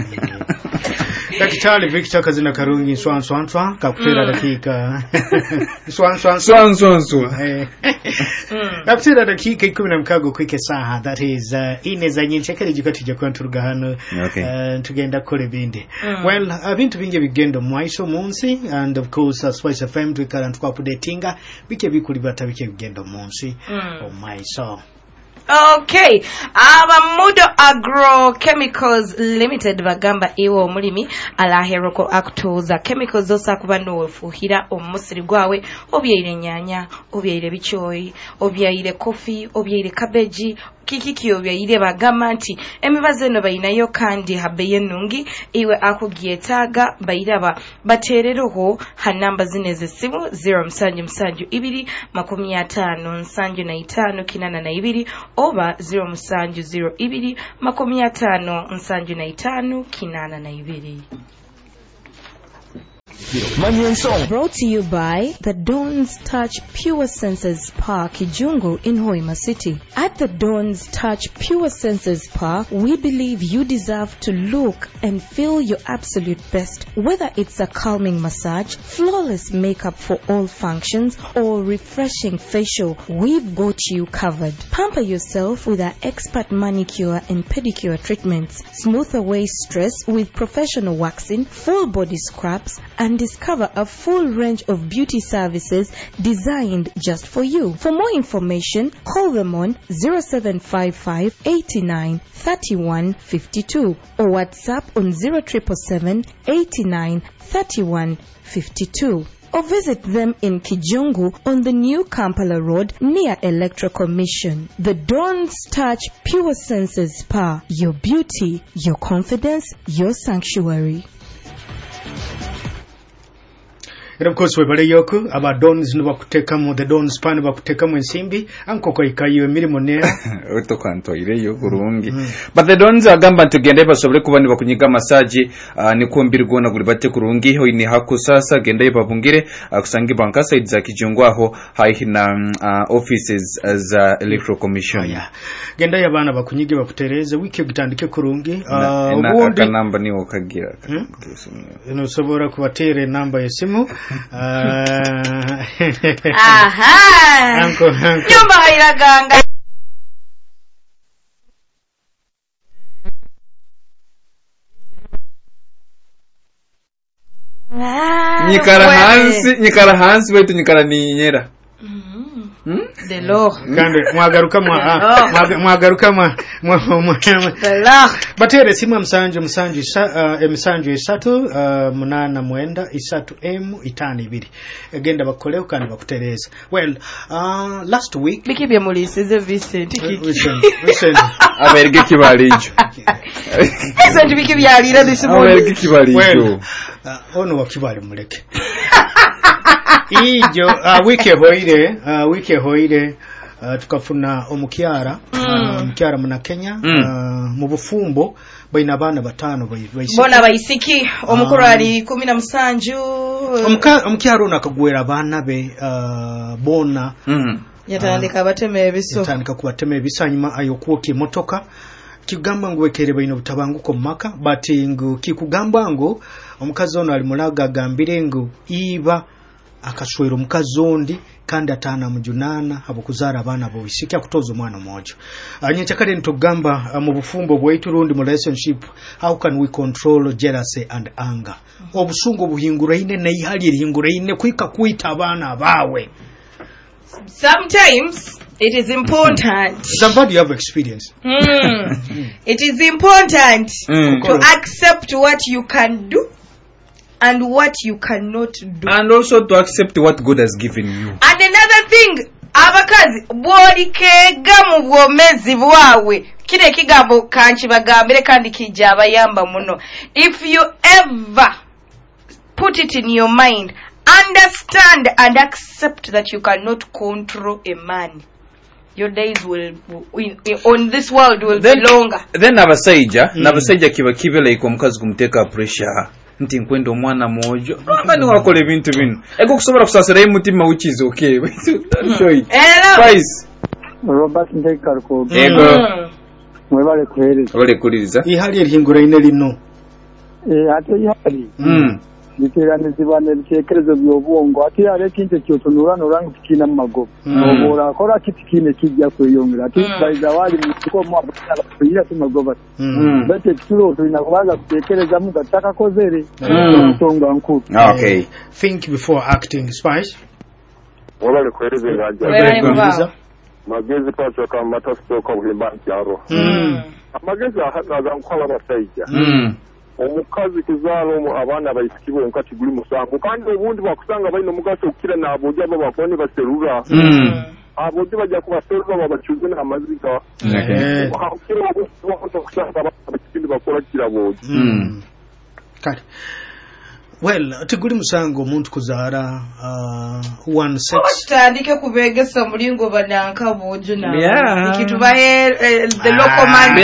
Daktari Victor Kazina Karungi swan kakutera dakika swan kakutera dakika 10 kwike saha, that is ineza nyinchekere gikatije kwanturuga hano tugenda kole bindi well abintu binge bigendo mwaiso munsi, and of course Spice FM twikara tukwa updatinga bike bikuli bata bike bigendo munsi mwaiso. Okay, Mudo Agrochemicals Limited bagamba iwo omulimi alaheroko akutuza chemicals zosa kubano wefuhira omusiri gwawe, obyeire nyanya, obyeire bichoyi, obyeire coffee, obyeire cabbage, kiki obyeire bagamba nti emibaze no bayinayo kandi habeye nungi iwe akugietaga bayiraba batereroho hanamba zineze simu 0 oba 0 Brought to you by the Dawn's Touch Pure Senses Spa Kijungu in Hoima City. At the Dawn's Touch Pure Senses Spa, we believe you deserve to look and feel your absolute best. Whether it's a calming massage, flawless makeup for all functions, or refreshing facial, we've got you covered. Pamper yourself with our expert manicure and pedicure treatments. Smooth away stress with professional waxing, full body scrubs, and discover a full range of beauty services designed just for you. For more information, call them on 0755 89 31 52 or WhatsApp on 0777 89 31 52. Or visit them in Kijungu on the new Kampala Road near Electrical Mission. The Dawn's Touch Pure Senses Spa. Your beauty, your confidence, your sanctuary. And of course, we're yoku about Dons no bakutekamu, the Dons pan bakutekamu ensimbi ankoko ikayo emirimo nera otokanto ireyo kurungi but the Dons agamba tugende basobole kubani bakunyiga massage ni kumbiri gona guri bate kurungi ho ini hako sasa genda yababungire akusangi banka side za Kijungu aho haihina offices za Electoral Commission genda yabana bakunyige bakutereze wiki gitandike kurungi ubundi namba ni okagira no sobora kubatere namba yesimu nyumba hairaganga nyikara hansi wetu nyikara ni nyera de l'or kandi mwagaruka batere simu msanju esatu munana mwenda isatu itani ibiri agenda bakoleo kandi bakutereza. Well last week bikibye mulisize Vincent aberge kibalijo Vincent bikibyalira this morning aberge kibalijo ono wakibali muleke ijo wiki hoire tukafuna omukyara muna Kenya mu bufumbo baina bana batano bona bayisiki omukuru ali 17 omukyara ona akagwera bana be bona yatandika kubatema ebiso nyuma ayokuoka emotoka kigamba ngo wekere baino butabanguko maka but ngo kikugamba ngo omukazi ono ali mulaga gambire ngo iba akaswero mukazondi kandi atana mujunana habukuzara abana bo isiki akutoza omwana mmoja anyechakale ntogamba mu bufumbo bwaitu rundi mu relationship, how can we control jealousy and anger obusungu buhingura ine na ihali erihingura ine kwika kuita abana bawe. Sometimes it is important. Somebody have experience. It is important to accept what you can do and what you cannot do, and also to accept what God has given you. And another thing, abakazi bwolikega mu bwomezi bwawe kile kigambo kanchi bagambire kandi kijaba yamba muno. If you ever put it in your mind, understand and accept that you cannot control a man, your days will on this world will be longer. Then nabasaija kiba kibele iko mukazi kumteka pressure nti nkwendo mwana mojo abandi wakole bintu bino ego kusobora kusasira umutima ukize okay guys Robert Ndekaruko ego mwebale kuhereza ole kuriza ihali erihingura ine lino ate yali biteranizibwa n'ebiteekerezo by'obwongo ate yali ekintu ekyotunula n'olanga tukina mu magoba oba olakola kiti kino kijja kweyongera ate baiza waali mukomu abakuyiira tu magoba bete ekitulo tulina kubanga kuteekerezamu nga tutakakozere ensonga nkulu. Okay, think before acting. Spice wabale kwereze ngajja magezi pacho kama matasitoka buhimba nkyaro amagezi ahagaza nkwaba basajja omukazi kuzaalo abaana bayisikibwe nkati guli musango kandi obundi bakusanga balina omugaso okukira n'abojja babakone baserura abojja bajja kubaserura babakyuze n'amaziga abakikindu bakola kirabojja kati well tiguli musango omuntu kuzaala one sex otandike kubegesa mulingo bananka bojo na ikitubahe the local man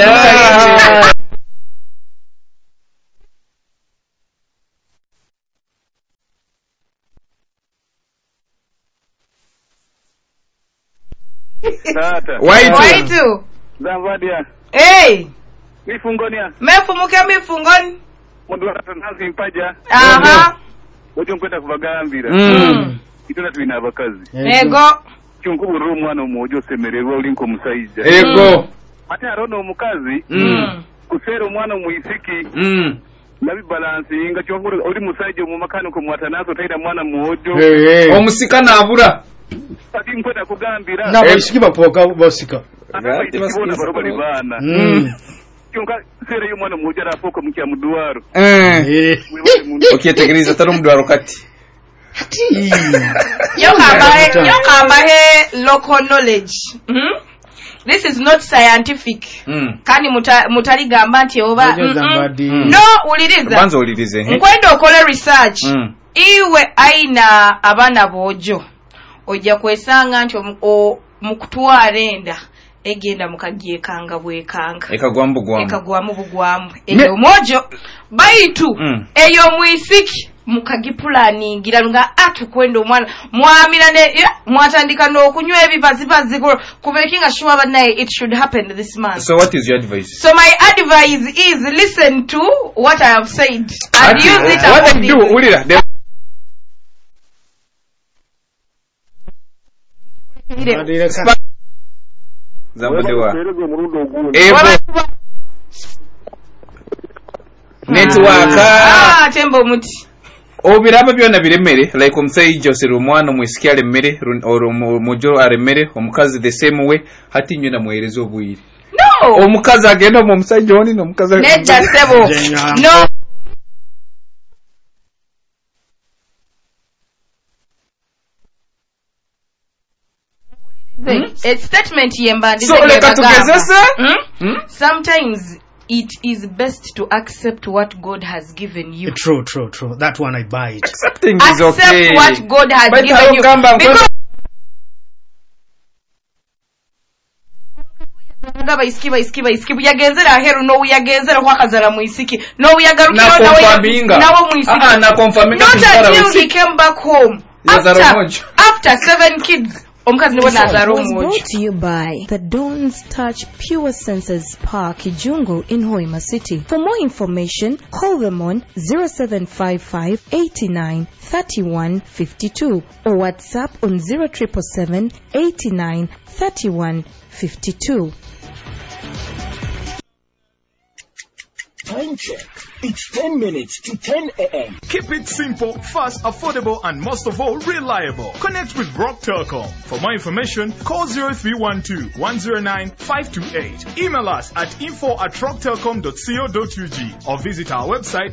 Waitu Zavadia hey mifungonia mefungoni mundu atanazi mpaja ojo nkwenda kubagambira itona twina abakazi ego kyunkubura omwana omojo semererwa olinko musaiza ego ate arono omukazi kusera omwana omuyisiki nabi balance inga kyunkubura oli musaiza mu makaniko mwatanazo taira mwana muojo omusika nabura ati nkwenda kugambira n'abayisiki bapoka basika ati basibona barobali bana kyonka sere y'omwana muojo arafoka mu kyamuduwaro okyetegereza taro muduwaro kati yokambahe local knowledge this is not scientific kani mutaligamba nti oba no uliriza nkwenda okole research iwe aina abana bojo ojja kwesanga nti mukutwala enda egenda mukagyekanga bwekanga ekagwamu bugwamu eyo mojo baitu eyo mwisiki mukagipulaningira nga atukwenda omwana mwamira ne mwatandika n'okunywa ebibazibazi kubekinga sure but naye it should happen this month. So what is your advice? So my advice is listen to what I have said and use it. What I do ulira Zambadewa network tembo muti obiraba byona biremere like omusaijo sero omwana omwisiki alemere omujo aremere omukazi the same way hati nyo na muherezo obwire no omukazi agenda mu musaijo oni no mukazi nedda sebo no a statement yembandise so leka tugezese sometimes it is best to accept what God has given you. True. That one I buy it. Accepting is okay. Accept what God has given you. Because ngaba isikiba yagenzera aheru no yagenzera kwakazara mu isiki no yagarukira nawo mu isiki na confirming not until he came back home after 7 kids. Was brought to you by the Dawn's Touch Pure Senses Park Kijungo in Hoima City. For more information, call them on 0755 89 31 52 or WhatsApp on 0777 89 31 52. Time check. It's 10 minutes to 10 a.m. Keep it simple, fast, affordable, and most of all, reliable. Connect with Rock Telecom. For more information, call 0312-109-528. Email us at info@rocktelecom.co.ug or visit our website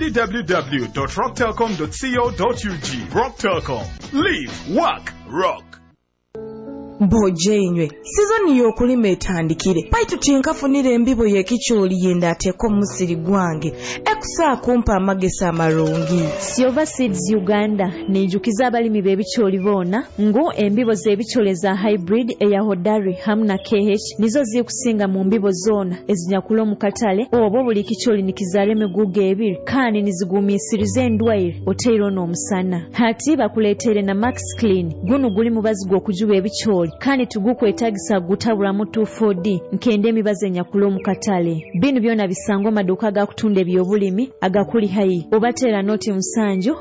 www.rocktelecom.co.ug. Rock Telecom. Live, work, rock. Bojenywe sizoni yokulima etandikire paitu tinkafunira embibo yekicholi yenda ateko musiri gwange ekusa kumpa amagesa amarungi Silver Seeds Uganda nejukiza abalimi bebicholi bona ngo embibo zebichole za hybrid eya hodari hamna KH nizo zikusinga mu mbibo zona ezinyakulo mu katale obo buli kicholi nikizale meguge ebiri kani nizigumisirize endwaire oteiro no musana hati bakuletere na Max Clean guno guli mubazi gwo kujuba ebicholi kandi tugukwetagisa gutabulamu 2,4D nkende emibaze nyakulo mu katale. Bino byona bisangwa maduka agakutunda ebyobulimi agakuli hayi. Obatera noti musanju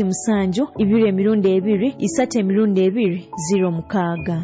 2 3 0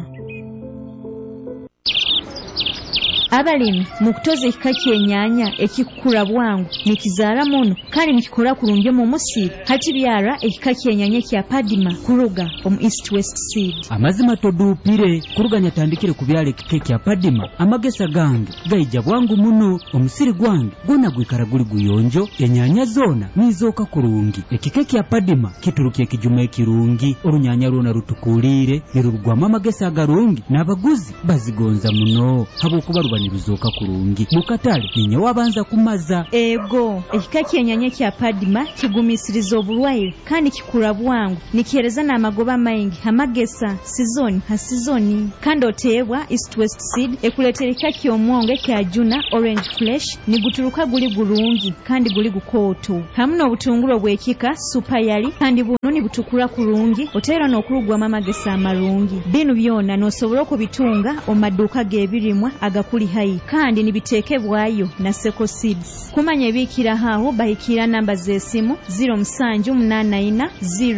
Abalimi mukutoza ekika ky'ennyanya ekikula bwangu nikizaala muno kandi nikikola kulungi mu musiri hati byara ekika ky'ennyanya kya Padima kuruga omu East West Seed. Amazima toduupire kuruga nyatandikire ku byala ekika kya Padima amagesa gange gayija bwangu muno omusiri gwange gwona gwikara guli guyonjo ennyanya zoona nizooka kulungi. Ekika kya Padima kituruka ekijuma ekirungi olunyanya lwona lutukuulire nirugwamu amagesa agalungi n'abaguzi bazigonza muno habwokuba niruzoka kulungi mukatale ninyo wabanza kumaza. Ego ekika ky'ennyanya kya Padima kigumisiriza obulwaire kandi kikula bwangu nikihereza n'amagoba maingi amagesa sizoni kandi oteebwa East West Seed ekuleetera ekika ky'omwonge kya Juna Orange Flesh niguturuka guli gulungi kandi guli gukooto hamu n'obutungulu bw'ekika Super Yali kandi buno nibutukula kulungi oteera n'okulugwamu amagesa amalungi. Bino byona n'osobola okubitunga omumaduuka g'ebirimwa agakuli hayi kandi nibiteekebwayo na Seco Seeds. Kumanya ebiikira haaho bahikira namba z'essimu 0784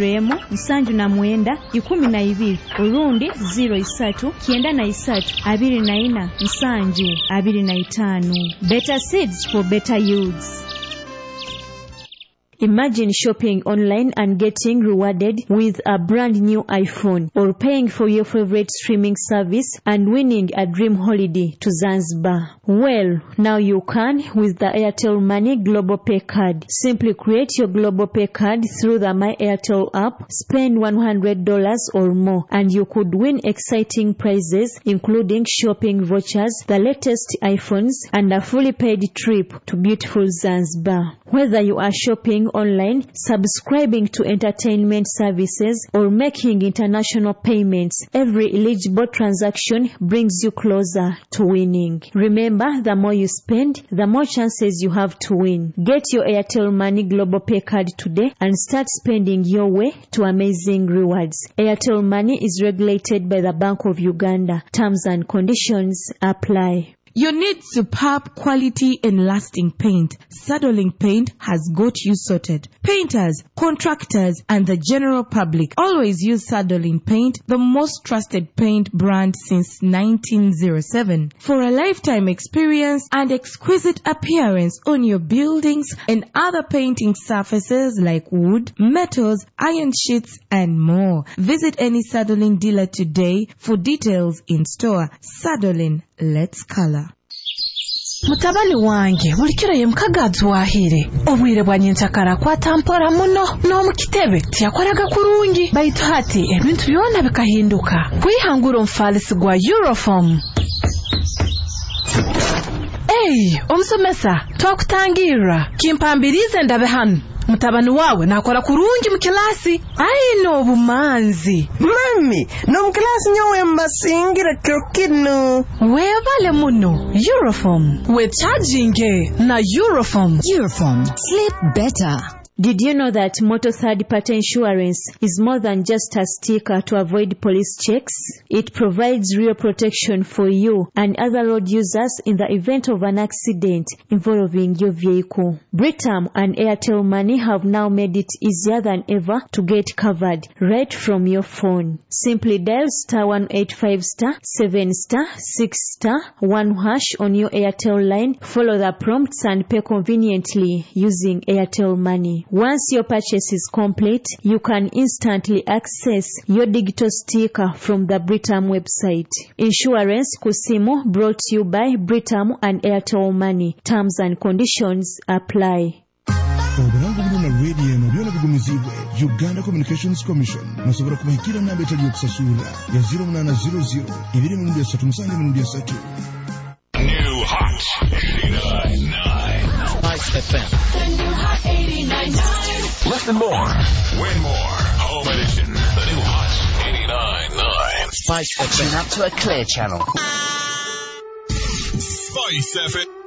0 7 olundi 03 93 24 25. Better seeds for better yields. Imagine shopping online and getting rewarded with a brand new iPhone, or paying for your favorite streaming service and winning a dream holiday to Zanzibar. Well, now you can with the Airtel Money Global Pay Card. Simply create your Global Pay Card through the My Airtel app, spend $100 or more, and you could win exciting prizes including shopping vouchers, the latest iPhones, and a fully paid trip to beautiful Zanzibar. Whether you are shopping online, subscribing to entertainment services, or making international payments, every eligible transaction brings you closer to winning. Remember, the more you spend, the more chances you have to win. Get your Airtel Money Global Pay Card today and start spending your way to amazing rewards. Airtel Money is regulated by the Bank of Uganda. Terms and conditions apply. You need superb quality and lasting paint. Sadolin Paint has got you sorted. Painters, contractors, and the general public always use Sadolin Paint, the most trusted paint brand since 1907. For a lifetime experience and exquisite appearance on your buildings and other painting surfaces like wood, metals, iron sheets, and more. Visit any Sadolin dealer today for details in store. Sadolin, let's color. Mutabani wange bulikira ye mukagazi wahire obwire bwanyentakara kwatampora muno no mukitebe tiyakoraga kurungi baitu hati ebintu byona bikahinduka kwihangura umfalisi gwa Euroform. Omusomesa twakutangira kimpambirize ndabe hano mutabani wawe nakora kurungi mu kilasi no bumanzi mami no mu kilasi nyowe mbasingira kirokino webale muno Euroform we charging na Euroform sleep better. Did you know that motor third-party insurance is more than just a sticker to avoid police checks? It provides real protection for you and other road users in the event of an accident involving your vehicle. Britam and Airtel Money have now made it easier than ever to get covered right from your phone. Simply dial *185*7*6*1# on your Airtel line, follow the prompts and pay conveniently using Airtel Money. Once your purchase is complete, you can instantly access your digital sticker from the Britam website. Insurance Kusimu brought to you by Britam and Airtel Money. Terms and conditions apply. Obulango buno na radio na byona bigumizibwe Uganda Communications Commission musobora kubahikira namba etali yokusasula ya 0800 237 New Hot 89.9 Spice FM. The New Hot 89.9. Listen more, win more. Home edition. The New Hot 89.9 Spice FM. Tune up to a clear channel. Spice FM.